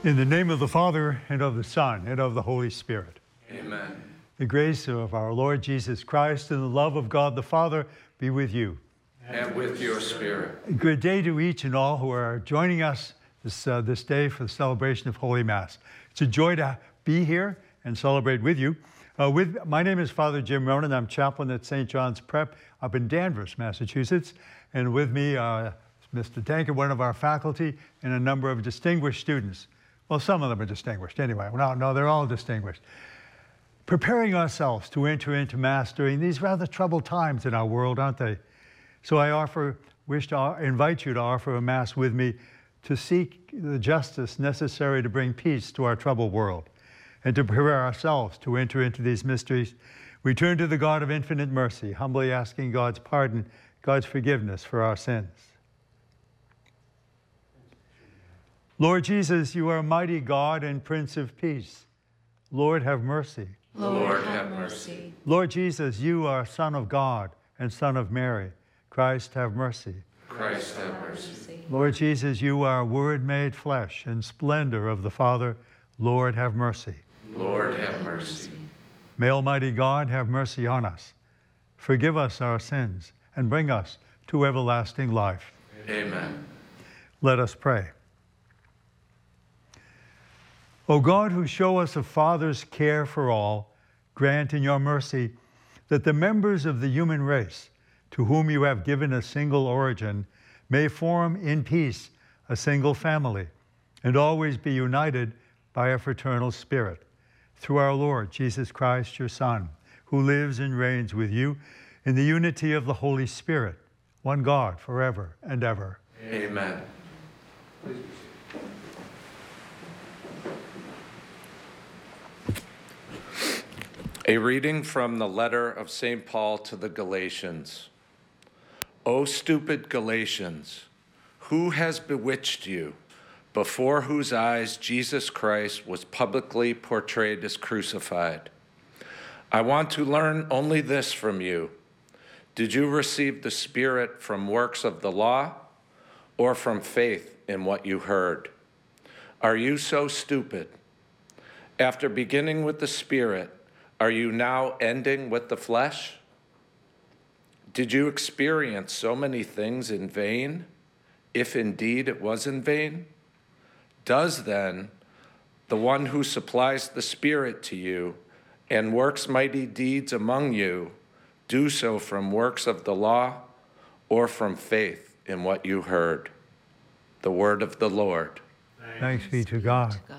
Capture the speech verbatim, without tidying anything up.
In the name of the Father, and of the Son, and of the Holy Spirit. Amen. The grace of our Lord Jesus Christ and the love of God the Father be with you. And with your spirit. Good day to each and all who are joining us this, uh, this day for the celebration of Holy Mass. It's a joy to be here and celebrate with you. Uh, with My name is Father Jim Ronan. I'm chaplain at Saint John's Prep up in Danvers, Massachusetts. And with me, uh, Mister Tankard, one of our faculty, and a number of distinguished students. Well, some of them are distinguished anyway. No, no, they're all distinguished. Preparing ourselves to enter into Mass during these rather troubled times in our world, aren't they? So I offer, wish to invite you to offer a Mass with me to seek the justice necessary to bring peace to our troubled world and to prepare ourselves to enter into these mysteries. We turn to the God of infinite mercy, humbly asking God's pardon, God's forgiveness for our sins. Lord Jesus, you are mighty God and Prince of Peace. Lord, have mercy. Lord, have mercy. Lord Jesus, you are Son of God and Son of Mary. Christ, have mercy. Christ, have mercy. Lord Jesus, you are Word made flesh and splendor of the Father. Lord, have mercy. Lord, have mercy. May Almighty God have mercy on us, forgive us our sins, and bring us to everlasting life. Amen. Let us pray. O God, who show us a Father's care for all, grant in your mercy that the members of the human race, to whom you have given a single origin, may form in peace a single family, and always be united by a fraternal spirit. Through our Lord Jesus Christ, your Son, who lives and reigns with you in the unity of the Holy Spirit, one God, forever and ever. Amen. A reading from the letter of Saint Paul to the Galatians. O stupid Galatians, who has bewitched you, before whose eyes Jesus Christ was publicly portrayed as crucified? I want to learn only this from you. Did you receive the Spirit from works of the law, or from faith in what you heard? Are you so stupid? After beginning with the Spirit, are you now ending with the flesh? Did you experience so many things in vain, if indeed it was in vain? Does then the one who supplies the Spirit to you and works mighty deeds among you do so from works of the law or from faith in what you heard? The word of the Lord. Thanks be to God.